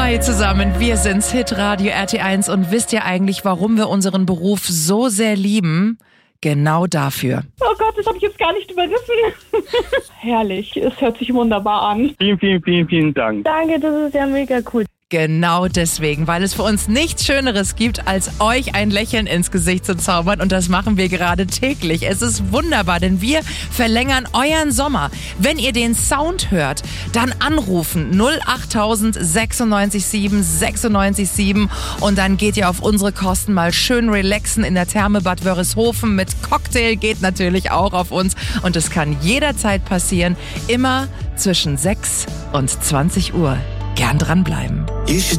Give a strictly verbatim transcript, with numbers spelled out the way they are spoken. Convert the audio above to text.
Hi zusammen, wir sind's, Hitradio R T eins, und wisst ihr eigentlich, warum wir unseren Beruf so sehr lieben? Genau dafür. Oh Gott, das habe ich jetzt gar nicht überrissen. Herrlich, es hört sich wunderbar an. Vielen, vielen, vielen, vielen Dank. Danke, das ist ja mega cool. Genau deswegen, weil es für uns nichts Schöneres gibt, als euch ein Lächeln ins Gesicht zu zaubern, und das machen wir gerade täglich. Es ist wunderbar, denn wir verlängern euren Sommer. Wenn ihr den Sound hört, dann anrufen null acht null null sechs sieben sechs sechs sieben und dann geht ihr auf unsere Kosten mal schön relaxen in der Therme Bad Wörishofen mit Cocktail, geht natürlich auch auf uns, und es kann jederzeit passieren, immer zwischen sechs und zwanzig Uhr. Gern dranbleiben.